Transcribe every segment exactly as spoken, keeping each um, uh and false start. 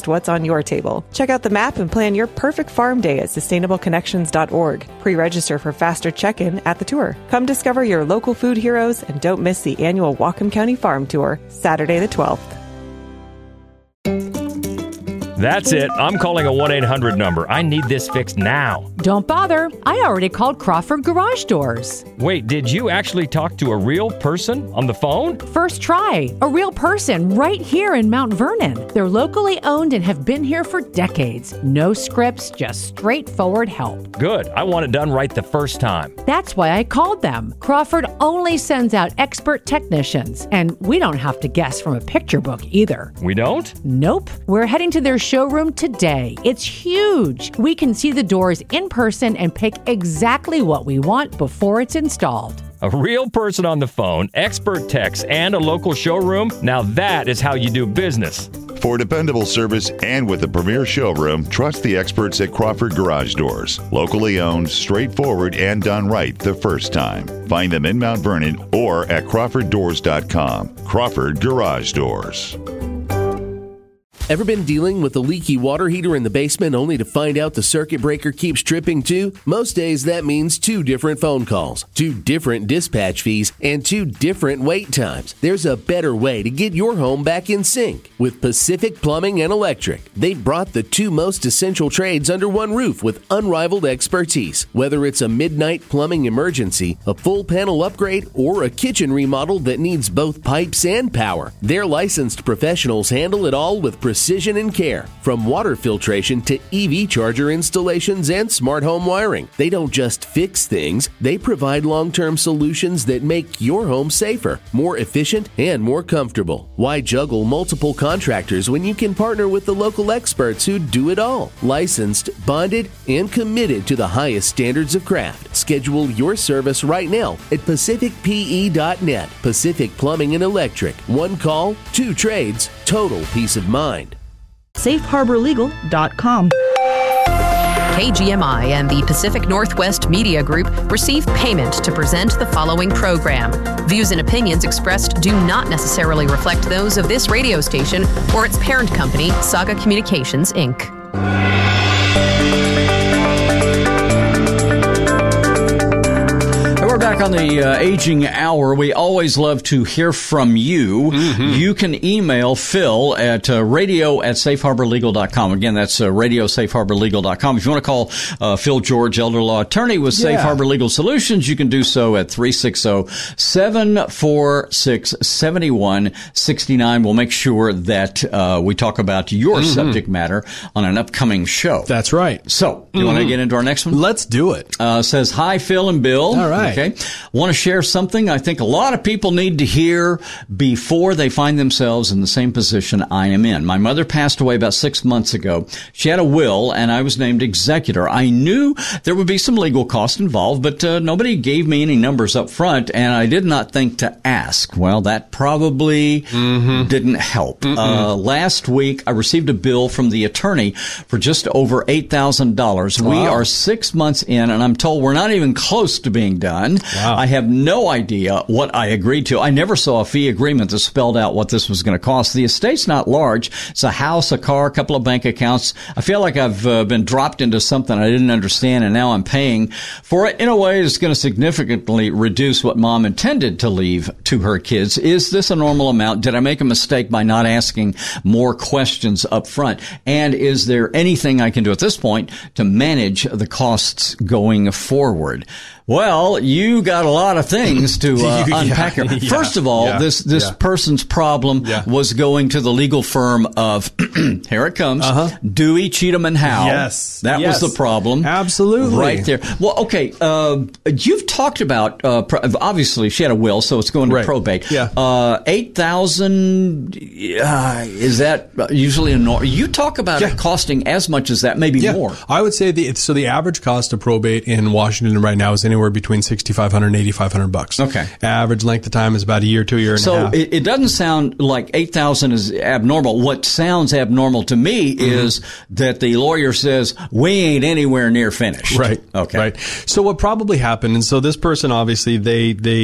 just what's on your table. Check out the map and plan your perfect farm day at sustainable connections dot org. Pre-register for faster check-in at the tour. Come discover your local food heroes and don't miss the annual Whatcom County Farm Tour, Saturday the twelfth. That's it. I'm calling a one eight hundred number. I need this fixed now. Don't bother. I already called Crawford Garage Doors. Wait, did you actually talk to a real person on the phone? First try. A real person right here in Mount Vernon. They're locally owned and have been here for decades. No scripts, just straightforward help. Good. I want it done right the first time. That's why I called them. Crawford only sends out expert technicians, and we don't have to guess from a picture book either. We don't? Nope. We're heading to their showroom today. It's huge. We can see the doors in person and pick exactly what we want before it's installed. A real person on the phone, expert techs, and a local showroom? Now that is how you do business. For dependable service and with a premier showroom, trust the experts at Crawford Garage Doors. Locally owned, straightforward, and done right the first time. Find them in Mount Vernon or at crawford doors dot com. Crawford Garage Doors. Ever been dealing with a leaky water heater in the basement only to find out the circuit breaker keeps tripping too? Most days that means two different phone calls, two different dispatch fees, and two different wait times. There's a better way to get your home back in sync. With Pacific Plumbing and Electric, they've brought the two most essential trades under one roof with unrivaled expertise. Whether it's a midnight plumbing emergency, a full panel upgrade, or a kitchen remodel that needs both pipes and power, their licensed professionals handle it all with precision. Precision and care. From water filtration to E V charger installations and smart home wiring. They don't just fix things, they provide long-term solutions that make your home safer, more efficient, and more comfortable. Why juggle multiple contractors when you can partner with the local experts who do it all? Licensed, bonded, and committed to the highest standards of craft. Schedule your service right now at pacific p e dot net. Pacific Plumbing and Electric. One call, two trades, total peace of mind. safe harbor legal dot com. K G M I and the Pacific Northwest Media Group receive payment to present the following program. Views and opinions expressed do not necessarily reflect those of this radio station or its parent company, Saga Communications, Incorporated. We're back on the uh, Aging Hour. We always love to hear from you. Mm-hmm. You can email Phil at uh, radio at safe harbor legal dot com. Again, that's uh, radio safe harbor legal dot com. If you want to call uh, Phil George, elder law attorney with Safe yeah. Harbor Legal Solutions, you can do so at three six zero, seven four six, seven one six nine. We'll make sure that uh, we talk about your mm-hmm. subject matter on an upcoming show. That's right. So, do you mm-hmm. want to get into our next one? Let's do it. Uh, says, hi, Phil and Bill. All right. Okay. Want to share something I think a lot of people need to hear before they find themselves in the same position I am in. My mother passed away about six months ago. She had a will, and I was named executor. I knew there would be some legal costs involved, but uh, nobody gave me any numbers up front, and I did not think to ask. Well, that probably mm-hmm. didn't help. Uh, last week, I received a bill from the attorney for just over eight thousand dollars. Wow. We are six months in, and I'm told we're not even close to being done. Wow. I have no idea what I agreed to. I never saw a fee agreement that spelled out what this was going to cost. The estate's not large. It's a house, a car, a couple of bank accounts. I feel like I've uh, been dropped into something I didn't understand, and now I'm paying for it in a way that's going to significantly reduce what Mom intended to leave to her kids. Is this a normal amount? Did I make a mistake by not asking more questions up front? And is there anything I can do at this point to manage the costs going forward? Well, you got a lot of things to uh, yeah, unpack here. Yeah, First of all, yeah, this this yeah. person's problem yeah. was going to the legal firm of, here it comes, uh-huh. Dewey, Cheatham, and Howe. Yes. That yes. was the problem. Absolutely. Right there. Well, okay, uh, you've talked about, uh, obviously, she had a will, so it's going to right. probate. Yeah. Uh, eight thousand dollars, uh, is that usually a norm? You talk about yeah. it costing as much as that, maybe yeah. more. I would say, the so the average cost of probate in Washington right now is anywhere between sixty-five hundred and eighty-five hundred bucks. Okay. Average length of time is about a year to a year and so a half. So it, it doesn't sound like eight thousand is abnormal. What sounds abnormal to me mm-hmm. is that the lawyer says, we ain't anywhere near finished. Right. Okay. Right. So what probably happened, and so this person, obviously, they, they,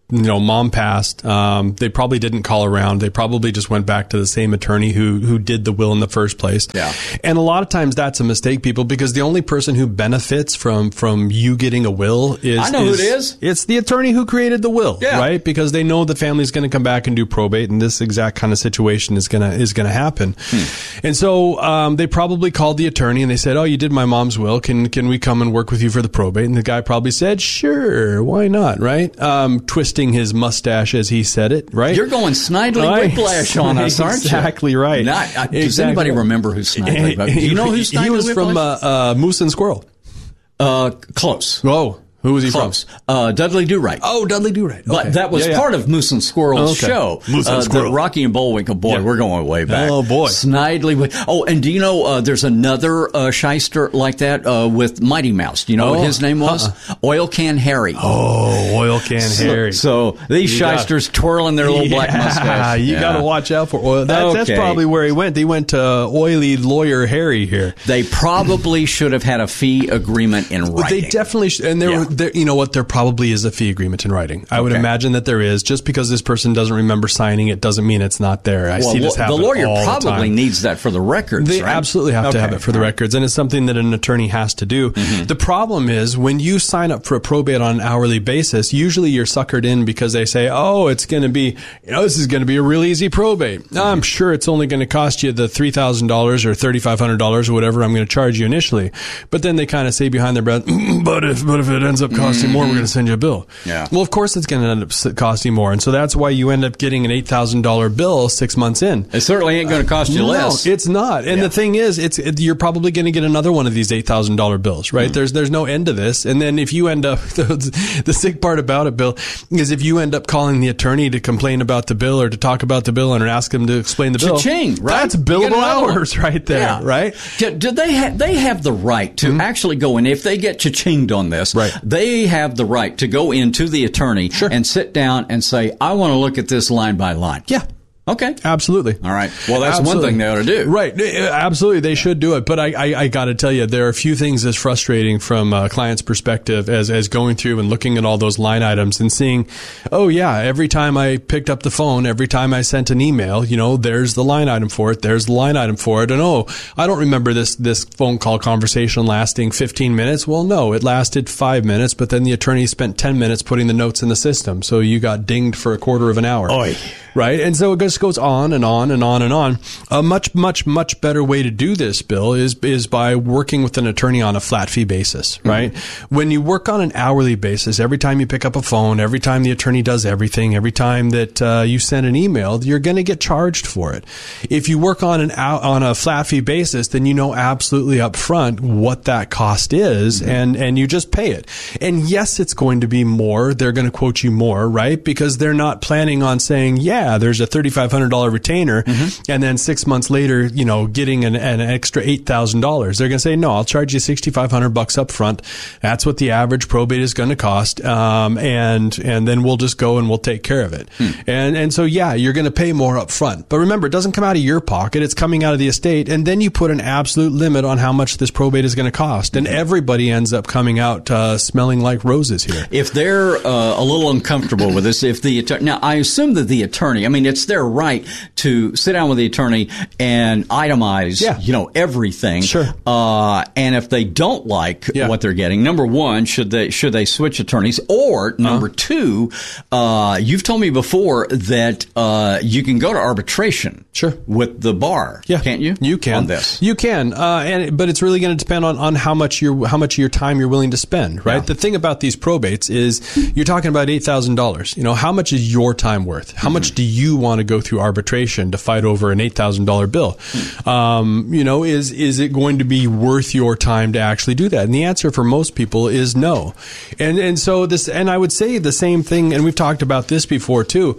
you know, mom passed. Um, they probably didn't call around. They probably just went back to the same attorney who who did the will in the first place. Yeah. And a lot of times that's a mistake, people, because the only person who benefits from from you getting a will is I know is, who it is. It's the attorney who created the will, yeah. right? Because they know the family's going to come back and do probate, and this exact kind of situation is gonna is gonna happen. Hmm. And so um, they probably called the attorney and they said, "Oh, you did my mom's will. Can can we come and work with you for the probate?" And the guy probably said, "Sure, why not?" Right? Um, twisting his mustache as he said it, right? You're going Snidely Right. Whiplash on us, aren't you? Exactly right. Not, uh, does Exactly anybody right. remember who Snidely Whiplash? Do you know who Snidely He was Whiplash? from uh, uh, Moose and Squirrel. Uh, close. Oh, who was he Close. from? Uh, Dudley Do-Right. Oh, Dudley Do-Right. Okay. But that was Yeah, yeah. part of Moose and Squirrel's Oh, okay. show. Moose and uh, Squirrel. The Rocky and Bullwinkle. Boy, Yeah. we're going way back. Oh, boy. Snidely. Whip- Oh, and do you know uh, there's another uh, shyster like that uh, with Mighty Mouse? Do you know Oh, what his name was? uh-uh. Oil Can Harry. Oh, Oil Can So- Harry. So, these You shysters twirling their little black Yeah, mustache. You Yeah. got to watch out for oil. That, That's Okay. probably where he went. He went to uh, oily lawyer Harry here. They probably should have had a fee agreement in writing. They definitely should. And there, Yeah. were there, you know what? There probably is a fee agreement in writing. I would Okay. imagine that there is. Just because this person doesn't remember signing it doesn't mean it's not there. I well, see this lo- happen the lawyer all the probably time. needs that for the records, They right? absolutely have to have Okay. it for the All right. records, and it's something that an attorney has to do. Mm-hmm. The problem is when you sign up for a probate on an hourly basis, usually you're suckered in because they say, oh, it's going to be, you know, this is going to be a real easy probate. Mm-hmm. I'm sure it's only going to cost you the three thousand dollars or thirty-five hundred dollars or whatever I'm going to charge you initially. But then they kind of say behind their breath, but if, but if it ends up costing more, we're going to send you a bill. Yeah. Well, of course it's going to end up s- costing more. And so that's why you end up getting an eight thousand dollars bill six months in. It certainly ain't going to cost you No, less. it's not. And Yeah. the thing is, it's it, you're probably going to get another one of these eight thousand dollars bills, right? Mm. There's there's no end to this. And then if you end up, the, the sick part about it, Bill, is if you end up calling the attorney to complain about the bill or to talk about the bill and ask him to explain the bill, Cha-ching, right? that's You get billable another one. hours right there, Yeah. right? Do, do they ha- they have the right to actually go in if they get cha-chinged on this? Right. They have the right to go into the attorney Sure. and sit down and say, "I want to look at this line by line." Yeah. Okay. Absolutely. All right. Well, that's Absolutely. one thing they ought to do. Right. Absolutely. They should do it. But I, I, I got to tell you, there are a few things that's frustrating from a client's perspective as, as going through and looking at all those line items and seeing, oh, yeah, every time I picked up the phone, every time I sent an email, you know, there's the line item for it. There's the line item for it. And oh, I don't remember this, this phone call conversation lasting fifteen minutes. Well, no, it lasted five minutes, but then the attorney spent ten minutes putting the notes in the system. So you got dinged for a quarter of an hour. Oy. Right. And so it just goes on and on and on and on. A much, much, much better way to do this, Bill, is, is by working with an attorney on a flat fee basis, right? Mm-hmm. When you work on an hourly basis, every time you pick up a phone, every time the attorney does everything, every time that uh, you send an email, you're going to get charged for it. If you work on an out, on a flat fee basis, then you know absolutely up front what that cost is, mm-hmm. and, and you just pay it. And yes, it's going to be more. They're going to quote you more, right? Because they're not planning on saying, yeah, there's a thirty-five hundred dollars retainer, mm-hmm. and then six months later, you know, getting an, an extra eight thousand dollars. They're going to say, no, I'll charge you sixty-five hundred bucks up front. That's what the average probate is going to cost. Um, and, and then we'll just go and we'll take care of it. Hmm. And, and so, yeah, you're going to pay more up front. But remember, it doesn't come out of your pocket. It's coming out of the estate. And then you put an absolute limit on how much this probate is going to cost. And everybody ends up coming out, uh, smelling like roses here. If they're uh, a little uncomfortable with this, if the attorney, now I assume that the attorney, I mean, it's their right to sit down with the attorney and itemize, yeah. you know, everything. Sure. Uh, and if they don't like yeah. what they're getting, number one, should they should they switch attorneys? Or number uh-huh. two, uh, you've told me before that uh, you can go to arbitration. Sure. With the bar. Yeah. Can't you? You can. On this. You can. Uh, and but it's really going to depend on, on how much your how much of your time you're willing to spend, right? Yeah. The thing about these probates is you're talking about eight thousand dollars. You know, how much is your time worth? How mm-hmm. much do you want to go through arbitration to fight over an eight thousand dollars bill? Mm-hmm. Um, you know, is is it going to be worth your time to actually do that? And the answer for most people is no. And and so this, and I would say the same thing, and we've talked about this before too.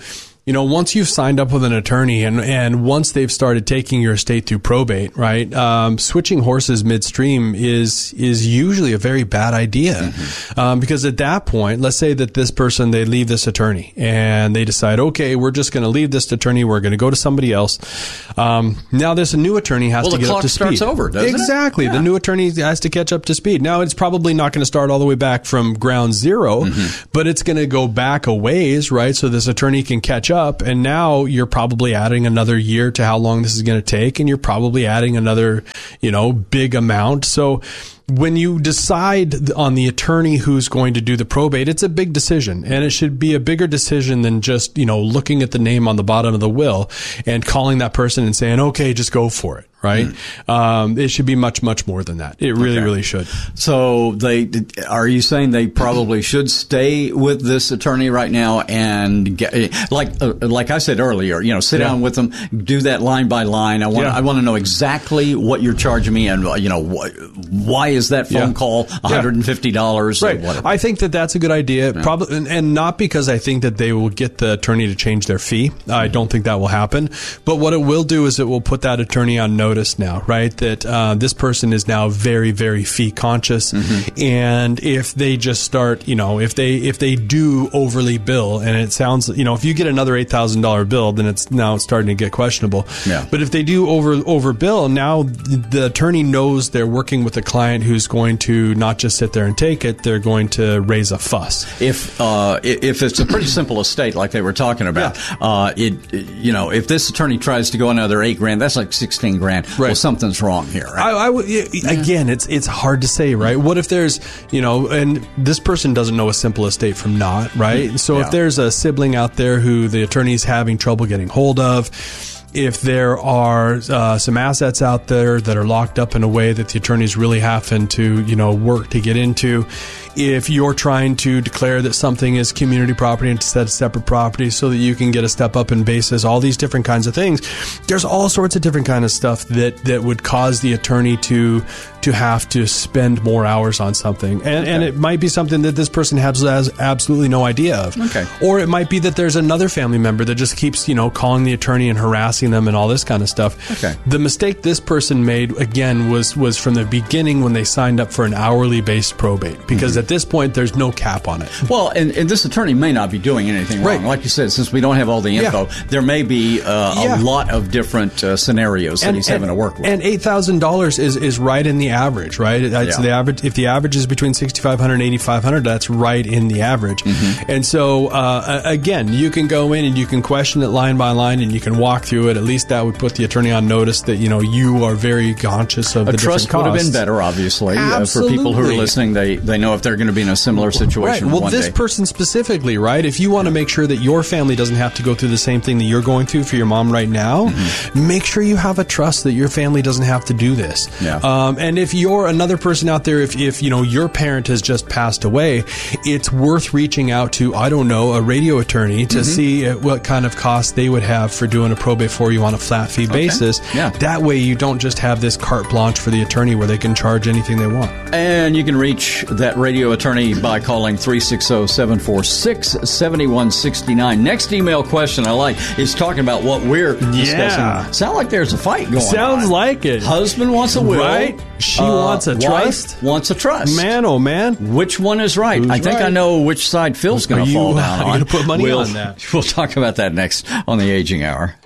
you know, once you've signed up with an attorney and, and once they've started taking your estate through probate, right, um, switching horses midstream is is usually a very bad idea. Mm-hmm. Um, because at that point, let's say that this person, they leave this attorney and they decide, okay, we're just going to leave this attorney. We're going to go to somebody else. Um, now this new attorney has well, to get up to speed. Well, the clock starts over, doesn't exactly. it? Exactly. Yeah. The new attorney has to catch up to speed. Now, it's probably not going to start all the way back from ground zero, mm-hmm. but it's going to go back a ways, right? So this attorney can catch up. And now you're probably adding another year to how long this is going to take. And you're probably adding another, you know, big amount. So when you decide on the attorney who's going to do the probate, it's a big decision, and it should be a bigger decision than just, you know, looking at the name on the bottom of the will and calling that person and saying, okay, just go for it. Right. Mm. Um, it should be much, much more than that. It really, okay. really should. So they, are you saying they probably should stay with this attorney right now and get, like, uh, like I said earlier, you know, sit yeah. down with them, do that line by line. I want, yeah. I want to know exactly what you're charging me and, you know, wh- why is that phone yeah. call one hundred fifty dollars yeah. right. or whatever? I think that that's a good idea. Yeah. Probably, and, and not because I think that they will get the attorney to change their fee. Mm-hmm. I don't think that will happen. But what it will do is it will put that attorney on notice now, right? That uh, this person is now very, very fee conscious, mm-hmm. and if they just start, you know, if they if they do overly bill, and it sounds, you know, if you get another eight thousand dollar bill, then it's now starting to get questionable. Yeah. But if they do over over bill, now the attorney knows they're working with a client who's going to not just sit there and take it; they're going to raise a fuss. If uh, if it's a pretty simple estate like they were talking about, yeah. uh, it you know, if this attorney tries to go another eight grand, that's like sixteen grand. Right. Well, something's wrong here. Right? I, I would, again, it's it's hard to say, right? What if there's, you know, and this person doesn't know a simple estate from not, right? So yeah. if there's a sibling out there who the attorney's having trouble getting hold of, if there are uh, some assets out there that are locked up in a way that the attorney's really having to, you know, work to get into, if you're trying to declare that something is community property instead of separate property so that you can get a step up in basis, all these different kinds of things, there's all sorts of different kind of stuff that, that would cause the attorney to to have to spend more hours on something. And, okay. and it might be something that this person has, has absolutely no idea of. Okay. Or it might be that there's another family member that just keeps, you know, calling the attorney and harassing them and all this kind of stuff. Okay. The mistake this person made, again, was was from the beginning when they signed up for an hourly based probate, because mm-hmm. at this point there's no cap on it. Well, and, and this attorney may not be doing anything wrong. Right. Like you said, since we don't have all the info, yeah. there may be uh, yeah. a lot of different uh, scenarios that and, he's and, having to work with. And eight thousand dollars is is right in the average, right? It's yeah. the average. If the average is between sixty-five hundred and eighty-five hundred, that's right in the average. Mm-hmm. And so, uh, again, you can go in and you can question it line by line, and you can walk through it. At least that would put the attorney on notice that, you know, you are very conscious of a the trust different costs. Would have been better, obviously, uh, for people who are listening. They they know if they're going to be in a similar situation. Right. Well, one this day. person specifically, right? If you want to make sure that your family doesn't have to go through the same thing that you're going through for your mom right now, mm-hmm. make sure you have a trust that your family doesn't have to do this. Yeah. Um, and if you're another person out there, if if you know your parent has just passed away, it's worth reaching out to, I don't know, a radio attorney to mm-hmm. see what kind of costs they would have for doing a probate for you on a flat fee basis. Okay. Yeah. That way you don't just have this carte blanche for the attorney where they can charge anything they want. And you can reach that radio attorney by calling three six zero, seven four six, seven one six nine. Next email question I like is talking about what we're discussing. Yeah. Sound like there's a fight going Sounds on. Sounds like it. Husband wants a will. Right. She uh, wants a wife trust. wants a trust. Man, oh man. Which one is right? Who's I think right? I know which side Phil's going to fall down on. I'm going to put money we'll, on that. We'll talk about that next on the Aging Hour.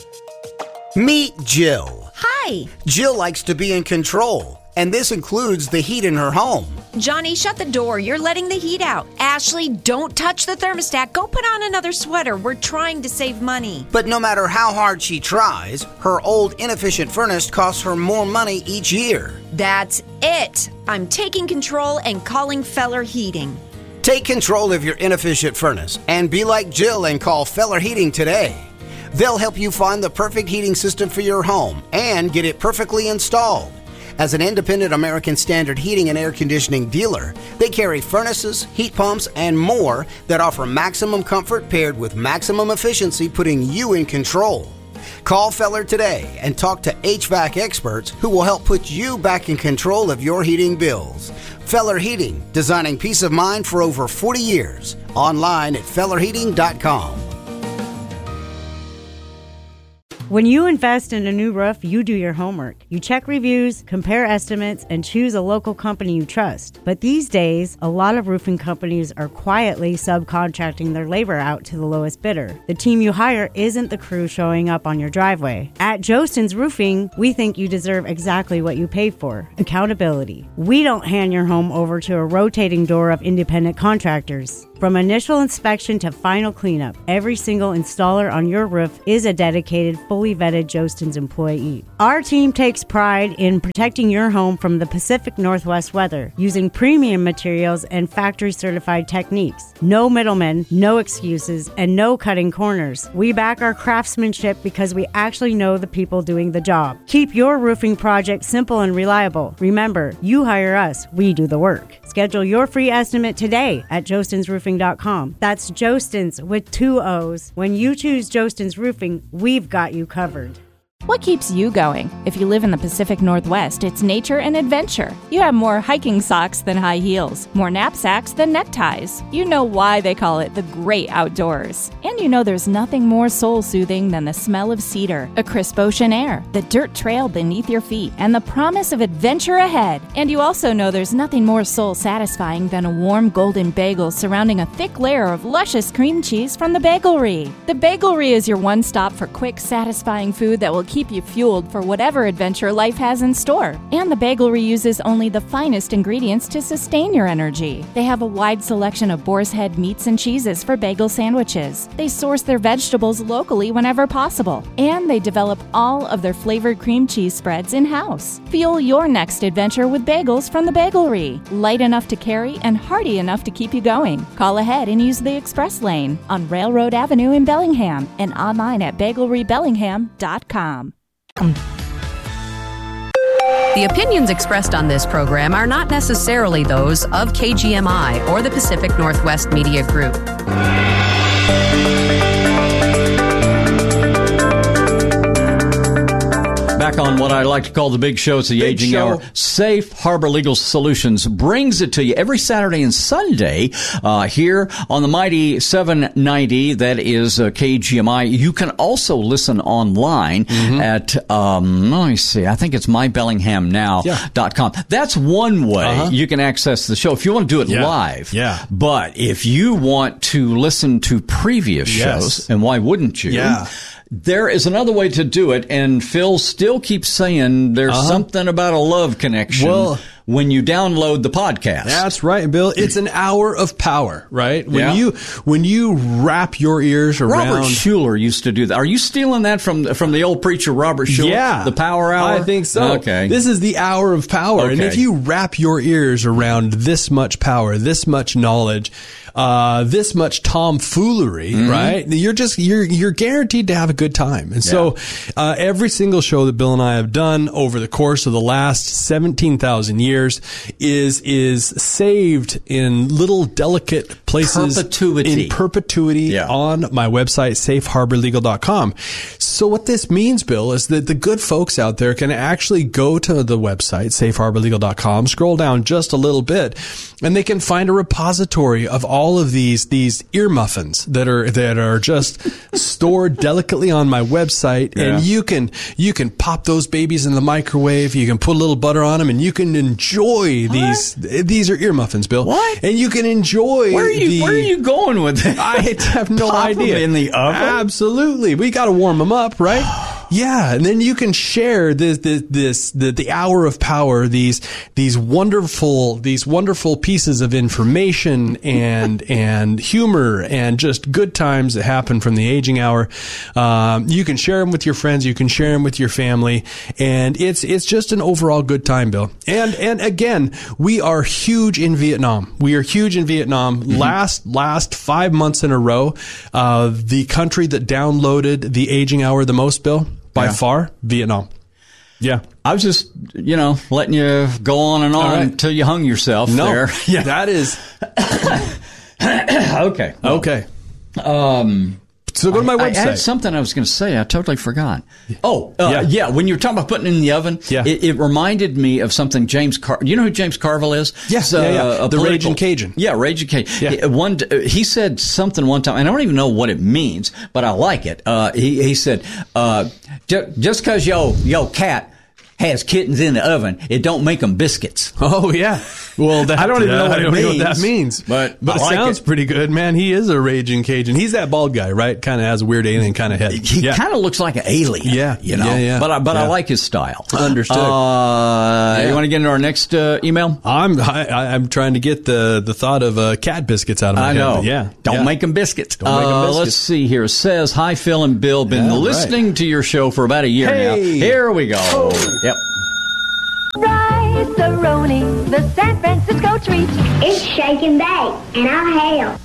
Meet Jill. Hi. Jill likes to be in control, and this includes the heat in her home. Johnny, shut the door. You're letting the heat out. Ashley, don't touch the thermostat. Go put on another sweater. We're trying to save money. But no matter how hard she tries, her old inefficient furnace costs her more money each year. That's it. I'm taking control and calling Feller Heating. Take control of your inefficient furnace and be like Jill and call Feller Heating today. They'll help you find the perfect heating system for your home and get it perfectly installed. As an independent American Standard heating and air conditioning dealer, they carry furnaces, heat pumps, and more that offer maximum comfort paired with maximum efficiency, putting you in control. Call Feller today and talk to H V A C experts who will help put you back in control of your heating bills. Feller Heating, designing peace of mind for over forty years. Online at feller heating dot com. When you invest in a new roof, you do your homework. You check reviews, compare estimates, and choose a local company you trust. But these days, a lot of roofing companies are quietly subcontracting their labor out to the lowest bidder. The team you hire isn't the crew showing up on your driveway. At Jostens Roofing, we think you deserve exactly what you pay for: accountability. We don't hand your home over to a rotating door of independent contractors. From initial inspection to final cleanup, every single installer on your roof is a dedicated, fully vetted Jostens employee. Our team takes pride in protecting your home from the Pacific Northwest weather, using premium materials and factory-certified techniques. No middlemen, no excuses, and no cutting corners. We back our craftsmanship because we actually know the people doing the job. Keep your roofing project simple and reliable. Remember, you hire us, we do the work. Schedule your free estimate today at jostens roofing dot com. That's Jostens with two O's. When you choose Jostens Roofing, we've got you covered. What keeps you going? If you live in the Pacific Northwest, it's nature and adventure. You have more hiking socks than high heels, more knapsacks than neckties. You know why they call it the great outdoors. And you know there's nothing more soul-soothing than the smell of cedar, a crisp ocean air, the dirt trail beneath your feet, and the promise of adventure ahead. And you also know there's nothing more soul-satisfying than a warm golden bagel surrounding a thick layer of luscious cream cheese from the Bagelry. The Bagelry is your one-stop for quick, satisfying food that will keep you fueled for whatever adventure life has in store. And the Bagelry uses only the finest ingredients to sustain your energy. They have a wide selection of boar's head meats and cheeses for bagel sandwiches. They source their vegetables locally whenever possible. And they develop all of their flavored cream cheese spreads in-house. Fuel your next adventure with bagels from the Bagelry. Light enough to carry and hearty enough to keep you going. Call ahead and use the express lane on Railroad Avenue in Bellingham and online at bagelry bellingham dot com. The opinions expressed on this program are not necessarily those of K G M I or the Pacific Northwest Media Group. Back on what I like to call the big show, it's the big Aging show. Hour. Safe Harbor Legal Solutions brings it to you every Saturday and Sunday uh, here on the mighty seven ninety. That is uh, K G M I. You can also listen online mm-hmm. at, um, let me see, I think it's my bellingham now dot com. Yeah. That's one way uh-huh. you can access the show if you want to do it yeah. live. Yeah. But if you want to listen to previous yes. shows, and why wouldn't you? Yeah. There is another way to do it, and Phil still keeps saying there's uh-huh. something about a love connection well, when you download the podcast. That's right, Bill. It's an hour of power, right? When yeah. you when you wrap your ears around. Robert Schuller used to do that. Are you stealing that from from the old preacher Robert Schuller? Yeah, the Power Hour. I think so. Okay, this is the hour of power, okay. and if you wrap your ears around this much power, this much knowledge. Uh, this much tomfoolery, mm-hmm. right? You're just, you're, you're guaranteed to have a good time. And yeah. so, uh, every single show that Bill and I have done over the course of the last seventeen thousand years is, is saved in little delicate places. Perpetuity. In perpetuity yeah. on my website, safe harbor legal dot com. So what this means, Bill, is that the good folks out there can actually go to the website, safe harbor legal dot com, scroll down just a little bit, and they can find a repository of all all of these these ear muffins that are that are just stored delicately on my website, yeah. and you can you can pop those babies in the microwave. You can put a little butter on them, and you can enjoy what? these. These are ear muffins, Bill. What? And you can enjoy. Where are you? The, where are you going with it? I have no pop idea. Them in the oven? Absolutely, we got to warm them up, right? Yeah, and then you can share this, this, this, the, the hour of power, these, these wonderful, these wonderful pieces of information and, and humor and just good times that happen from the Aging Hour. Um, you can share them with your friends. You can share them with your family. And it's, it's just an overall good time, Bill. And, and again, we are huge in Vietnam. We are huge in Vietnam. Mm-hmm. Last, last five months in a row, uh, the country that downloaded the Aging Hour the most, Bill, by yeah. far, Vietnam. Yeah. I was just, you know, letting you go on and on right. until you hung yourself no, there. Yeah. That is. okay. Well, okay. Um, So go to my I, website. I had something I was going to say. I totally forgot. Oh, uh, Yeah. yeah. When you were talking about putting it in the oven, Yeah. it, it reminded me of something James Car. You know who James Carville is? Yes, He's, yeah, yeah. a The political- Raging Cajun. Yeah, Raging Cajun. Yeah. He, one, he said something one time, and I don't even know what it means, but I like it. Uh, he, he said, uh, just because your, your cat has kittens in the oven, it don't make them biscuits. Oh, yeah. Well, that, I don't even know uh, what I it don't know means, what that means. but but I it like sounds it. pretty good, man. He is a Raging Cajun. He's that bald guy, right? Kind of has a weird alien kind of head. He yeah. kind of looks like an alien. Yeah, you know. yeah, yeah. But I, but I Yeah. like his style. Understood. Uh, Yeah. You want to get into our next uh, email? I'm I, I- I'm trying to get the, the thought of uh, cat biscuits out of my I head. know. but Yeah. Don't yeah. make them biscuits. Don't make 'em Uh, biscuits. Let's see here. It says, hi, Phil and Bill. Been Yeah, listening right. to your show for about a year now. Hey. Here we go. Yep. Rice-A-Roni, the San Francisco treat. It's shake and bake, and I'll hail.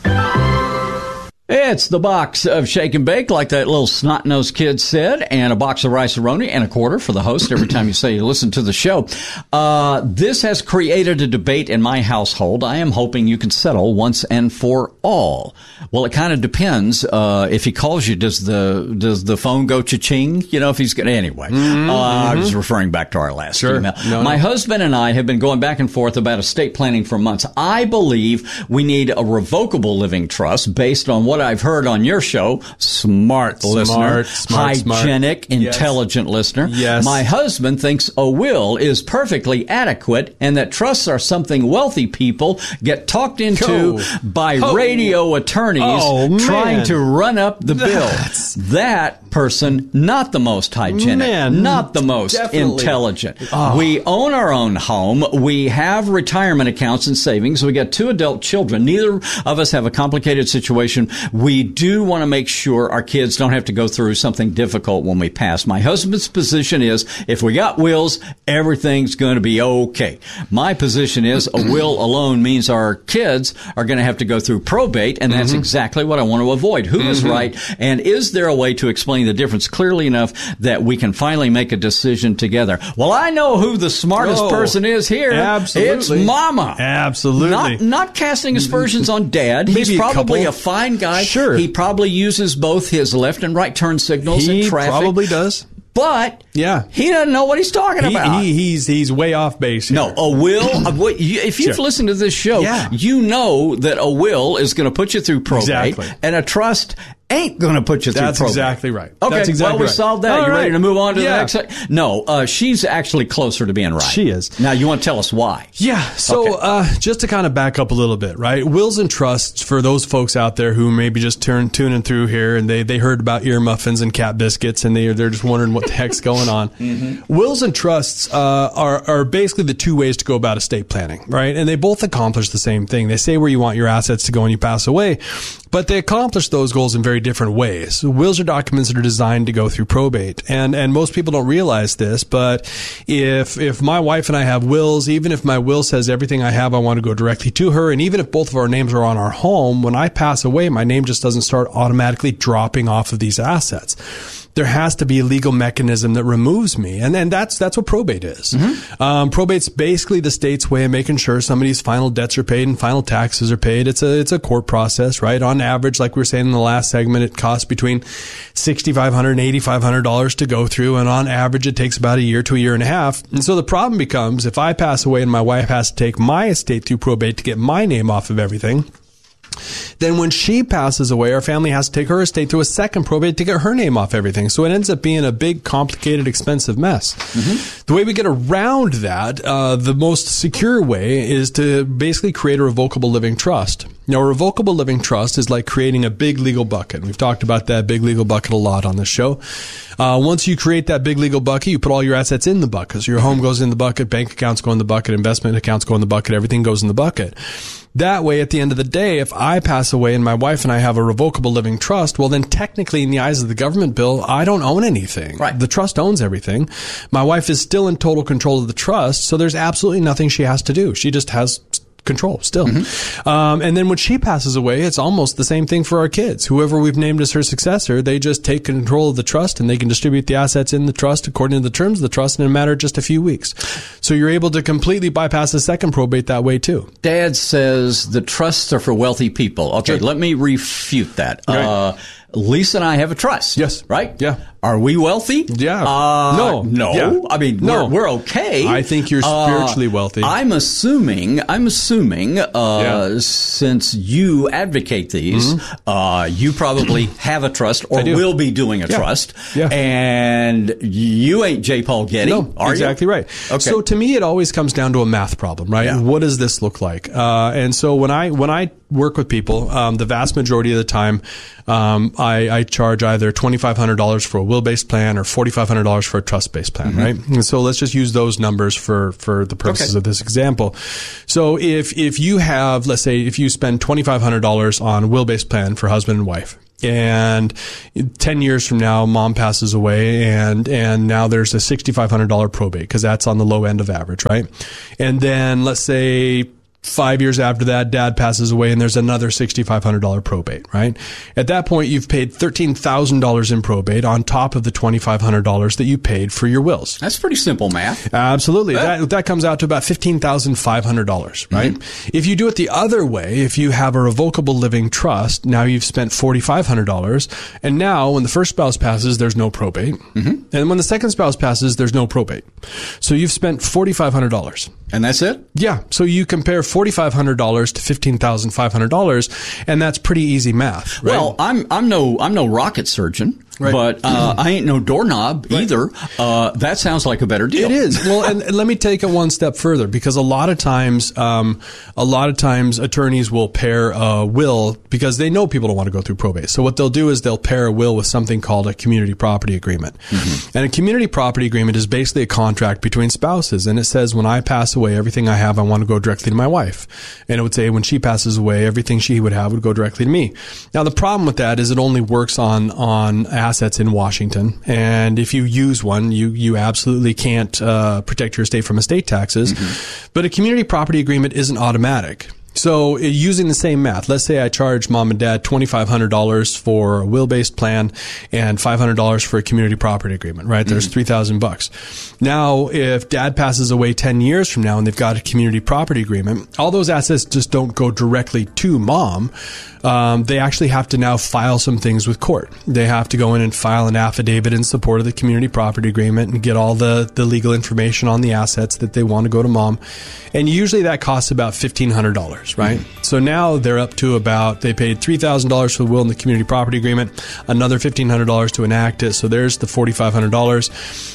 It's the box of Shake and Bake, like that little snot-nosed kid said, and a box of Rice-A-Roni and a quarter for the host every time you say you listen to the show. Uh, this has created a debate in my household I am hoping you can settle once and for all. Well, it kind of depends. Uh, if he calls you, does the does the phone go cha-ching? You know, if he's going to... Anyway, Mm-hmm, uh, I mm-hmm. was referring back to our last Sure. email. No, my no. husband and I have been going back and forth about estate planning for months. I believe we need a revocable living trust based on what I've heard on your show. Smart, Smart, listener. smart, smart. Hygienic, Yes. intelligent listener. Yes. My husband thinks a will is perfectly adequate and that trusts are something wealthy people get talked into Oh. by Oh. radio attorneys Oh, trying man. to run up the bill. That's- That person, not the most hygienic, Man, not the most definitely. intelligent. Oh. We own our own home. We have retirement accounts and savings. We got two adult children. Neither of us have a complicated situation. We do want to make sure our kids don't have to go through something difficult when we pass. My husband's position is if we got wills, everything's going to be okay. My position is a will alone means our kids are going to have to go through probate, and that's Mm-hmm. exactly what I want to avoid. Who is right? And is there a way to explain the difference clearly enough that we can finally make a decision together? Well, I know who the smartest Oh, person is here. absolutely. It's Mama. Absolutely. Not, not casting aspersions on Dad. He's Maybe a probably couple. a fine guy. Sure. He probably uses both his left and right turn signals He in traffic. probably does. But Yeah. he doesn't know what he's talking He, about. he, he's he's way off base. No, here. a will. a wi- you- if you've Sure. listened to this show, Yeah. you know that a will is going to put you through probate, Exactly. and a trust ain't going to put you through That's probate. exactly right. Okay, That's exactly well, we right. solved that. All you ready right. to move on to Yeah. the next? sec- No, uh, she's actually closer to being right. She is. Now, you want to tell us why? Yeah. So, Okay. uh, just to kind of back up a little bit, right? Wills and trusts for those folks out there who maybe just turn tuning through here and they, they heard about ear muffins and cat biscuits and they they're just wondering what the heck's going on. Mm-hmm. Wills and trusts uh, are are basically the two ways to go about estate planning, right? And they both accomplish the same thing. They say where you want your assets to go when you pass away, but they accomplish those goals in very different ways. Wills are documents that are designed to go through probate, and and most people don't realize this, but if if my wife and I have wills, even if my will says everything I have I want to go directly to her, and even if both of our names are on our home, when I pass away, my name just doesn't start automatically dropping off of these assets. There has to be a legal mechanism that removes me, and and that's that's what probate is. Mm-hmm. Um, probate's basically the state's way of making sure somebody's final debts are paid and final taxes are paid. It's a it's a court process, right? On average, like we were saying in the last segment, it costs between sixty-five hundred dollars and eighty-five hundred dollars to go through, and on average, it takes about a year to a year and a half. And so the problem becomes if I pass away and my wife has to take my estate through probate to get my name off of everything, then when she passes away, our family has to take her estate through a second probate to get her name off everything. So it ends up being a big, complicated, expensive mess. Mm-hmm. The way we get around that, uh, the most secure way is to basically create a revocable living trust. Now, a revocable living trust is like creating a big legal bucket. We've talked about that big legal bucket a lot on this show. Uh, once you create that big legal bucket, you put all your assets in the bucket. So your home goes in the bucket, bank accounts go in the bucket, investment accounts go in the bucket, everything goes in the bucket. That way, at the end of the day, if I pass away and my wife and I have a revocable living trust, well, then technically in the eyes of the government, Bill, I don't own anything. Right. The trust owns everything. My wife is still in total control of the trust, so there's absolutely nothing she has to do. She just has control still. Mm-hmm. Um, and then when she passes away, it's almost the same thing for our kids. Whoever we've named as her successor, they just take control of the trust and they can distribute the assets in the trust according to the terms of the trust in a matter of just a few weeks. So you're able to completely bypass the second probate that way too. Dad says the trusts are for wealthy people. Okay, Sure. let me refute that. Right. Uh, Lisa and I have a trust. Yes. Right? Yeah. Are we wealthy? Yeah. Uh, no. No. Yeah. I mean, no. we're, we're okay. I think you're spiritually uh, wealthy. I'm assuming, I'm assuming, uh, yeah. since you advocate these, mm-hmm. uh, you probably have a trust or will be doing a yeah. trust. Yeah. And you ain't J. Paul Getty, no, are exactly you? right. Okay. So to me, it always comes down to a math problem, right? Yeah. What does this look like? Uh, and so when I, when I work with people, um, the vast majority of the time, um, I, I charge either twenty-five hundred dollars for a will-based plan or forty-five hundred dollars for a trust-based plan, mm-hmm. right? And so let's just use those numbers for, for the purposes okay. of this example. So if, if you have, let's say, if you spend twenty-five hundred dollars on a will-based plan for husband and wife, and ten years from now, mom passes away, and, and now there's a sixty-five hundred dollars probate, because that's on the low end of average, right? And then let's say five years after that, dad passes away, and there's another sixty-five hundred dollars probate, right? At that point, you've paid thirteen thousand dollars in probate on top of the twenty-five hundred dollars that you paid for your wills. That's pretty simple math. Absolutely. Yeah. That, that comes out to about fifteen thousand five hundred dollars, right? Mm-hmm. If you do it the other way, if you have a revocable living trust, now you've spent forty-five hundred dollars, and now when the first spouse passes, there's no probate. Mm-hmm. And when the second spouse passes, there's no probate. So you've spent forty-five hundred dollars. And that's it? Yeah. So you compare forty-five hundred dollars to fifteen thousand five hundred dollars, and that's pretty easy math, right? Well, I'm I'm no I'm no rocket surgeon. Right. But uh, I ain't no doorknob right. either. Uh, that sounds like a better deal. It is. Well, and, and let me take it one step further, because a lot of times, um, a lot of times attorneys will pair a will because they know people don't want to go through probate. So what they'll do is they'll pair a will with something called a community property agreement. Mm-hmm. And a community property agreement is basically a contract between spouses. And it says, when I pass away, everything I have, I want to go directly to my wife. And it would say, when she passes away, everything she would have would go directly to me. Now, the problem with that is it only works on, on assets in Washington, and if you use one, you you absolutely can't uh, protect your estate from estate taxes. Mm-hmm. But a community property agreement isn't automatic. So using the same math, let's say I charge mom and dad twenty-five hundred dollars for a will-based plan and five hundred dollars for a community property agreement, right? There's mm-hmm. three thousand bucks. Now, if dad passes away ten years from now and they've got a community property agreement, all those assets just don't go directly to mom. Um, they actually have to now file some things with court. They have to go in and file an affidavit in support of the community property agreement and get all the, the legal information on the assets that they want to go to mom. And usually that costs about fifteen hundred dollars, right? Mm-hmm. So now they're up to about, they paid three thousand dollars for the will and the community property agreement, another fifteen hundred dollars to enact it. So there's the forty-five hundred dollars.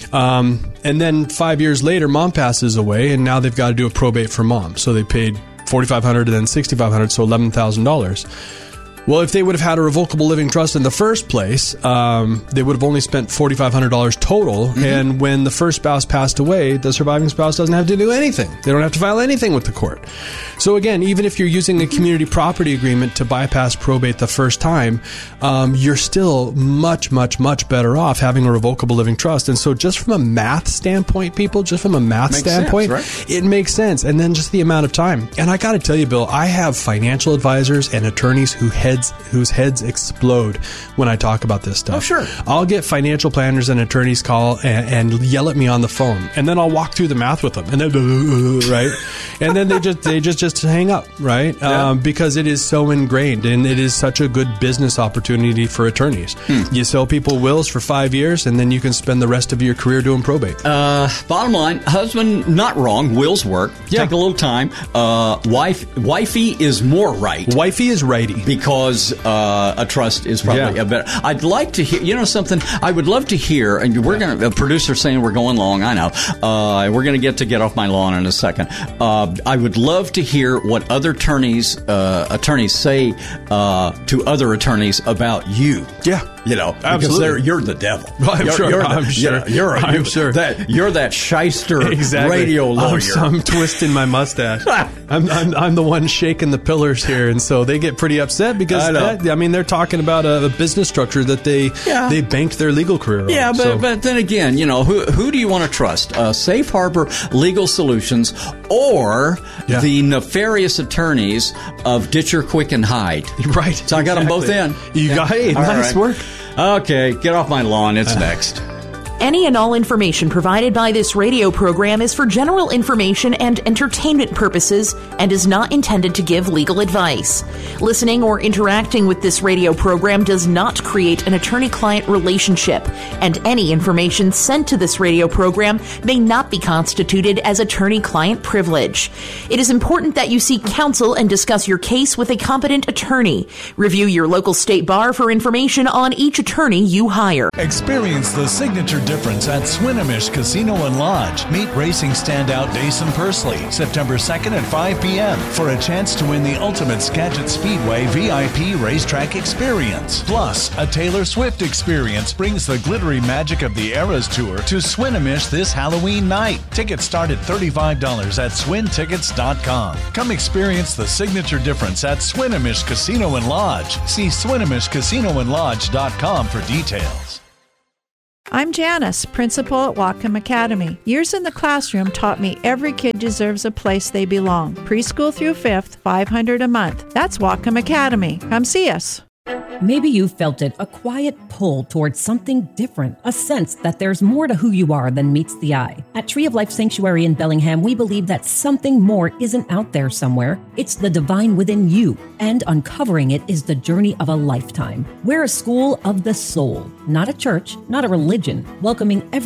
Um, and then five years later, mom passes away, and now they've got to do a probate for mom. So they paid forty-five hundred dollars and then sixty-five hundred dollars, so eleven thousand dollars. Well, if they would have had a revocable living trust in the first place, um, they would have only spent forty-five hundred dollars total. Mm-hmm. And when the first spouse passed away, the surviving spouse doesn't have to do anything. They don't have to file anything with the court. So again, even if you're using a community property agreement to bypass probate the first time, um, you're still much, much, much better off having a revocable living trust. And so just from a math standpoint, people, just from a math makes standpoint, sense, right? It makes sense. And then just the amount of time. And I got to tell you, Bill, I have financial advisors and attorneys who head whose heads explode when I talk about this stuff. Oh, sure. I'll get financial planners and attorneys call and, and yell at me on the phone, and then I'll walk through the math with them, and then right, and then they just they just just hang up, right? Yeah. Um, because it is so ingrained, and it is such a good business opportunity for attorneys. Hmm. You sell people wills for five years, and then you can spend the rest of your career doing probate. Uh, bottom line, husband not wrong. Wills work. Yeah. Take a little time. Uh, wife, wifey is more right. Wifey is righty because. Uh, a trust is probably yeah. a better. I'd like to hear, you know, something. I would love to hear, and we're going to. A producer saying we're going long. I know. Uh, we're going to get to get off my lawn in a second. Uh, I would love to hear what other attorneys uh, attorneys say uh, to other attorneys about you. Yeah. You know, absolutely. Because you're the devil. I'm you're, sure. You're the, I'm sure. You're, you're, I'm you're, sure. That, you're that shyster exactly. radio lawyer. I'm, I'm twisting my mustache. I'm, I'm I'm the one shaking the pillars here, and so they get pretty upset because I, that, I mean they're talking about a, a business structure that they yeah. they banked their legal career on. Yeah, but so. but then again, you know, who who do you want to trust? Uh, Safe Harbor Legal Solutions or yeah. the nefarious attorneys of Ditcher, Quick, and Hyde? Right. So I got exactly. them both in. You yeah. got hey, All nice right. work. Okay, get off my lawn. It's uh. next. Any and all information provided by this radio program is for general information and entertainment purposes and is not intended to give legal advice. Listening or interacting with this radio program does not create an attorney-client relationship, and any information sent to this radio program may not be constituted as attorney-client privilege. It is important that you seek counsel and discuss your case with a competent attorney. Review your local state bar for information on each attorney you hire. Experience the signature difference at Swinomish Casino and Lodge. Meet racing standout Dason Pursley September second at five p.m. for a chance to win the ultimate Skagit Speedway V I P racetrack experience. Plus, a Taylor Swift experience brings the glittery magic of the Eras Tour to Swinomish this Halloween night. Tickets start at thirty-five dollars at swin tickets dot com. Come experience the signature difference at Swinomish Casino and Lodge. See swinomish casino and lodge dot com for details. I'm Janice, principal at Whatcom Academy. Years in the classroom taught me every kid deserves a place they belong. Preschool through fifth, five hundred dollars a month. That's Whatcom Academy. Come see us. Maybe you felt it, a quiet pull towards something different, a sense that there's more to who you are than meets the eye. At Tree of Life Sanctuary in Bellingham, we believe that something more isn't out there somewhere. It's the divine within you, and uncovering it is the journey of a lifetime. We're a school of the soul, not a church, not a religion, welcoming every